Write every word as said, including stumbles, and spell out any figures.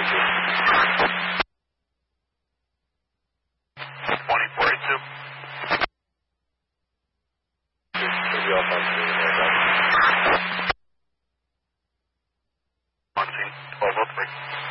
twenty-four eighty-two. Should be off on scene. On scene, twelve oh three.